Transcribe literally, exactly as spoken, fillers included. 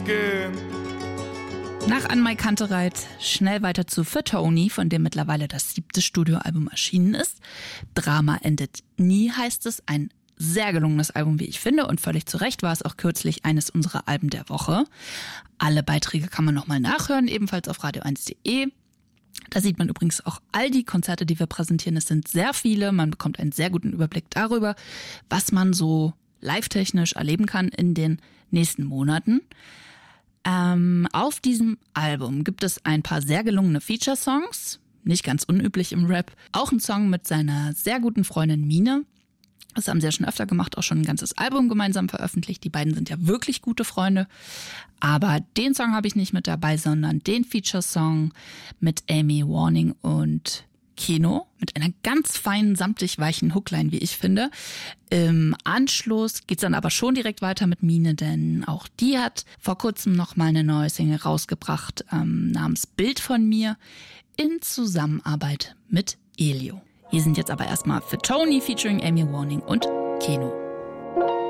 Nach An Mai Kantereit schnell weiter zu Für Tony, von dem mittlerweile das siebte Studioalbum erschienen ist. Drama endet nie heißt es, ein sehr gelungenes Album, wie ich finde, und völlig zu Recht war es auch kürzlich eines unserer Alben der Woche. Alle Beiträge kann man nochmal nachhören, ebenfalls auf radio eins punkt de. Da sieht man übrigens auch all die Konzerte, die wir präsentieren. Es sind sehr viele, man bekommt einen sehr guten Überblick darüber, was man so live-technisch erleben kann in den nächsten Monaten. Ähm, auf diesem Album gibt es ein paar sehr gelungene Feature-Songs, nicht ganz unüblich im Rap. Auch ein Song mit seiner sehr guten Freundin Mine. Das haben sie ja schon öfter gemacht, auch schon ein ganzes Album gemeinsam veröffentlicht. Die beiden sind ja wirklich gute Freunde. Aber den Song habe ich nicht mit dabei, sondern den Feature-Song mit Amy Warning und Keno. Mit einer ganz feinen, samtig weichen Hookline, wie ich finde. Im Anschluss geht's dann aber schon direkt weiter mit Mine, denn auch die hat vor kurzem noch mal eine neue Single rausgebracht, ähm, namens Bild von mir, in Zusammenarbeit mit Elio. Hier sind jetzt aber erstmal Für Tony featuring Amy Warning und Keno.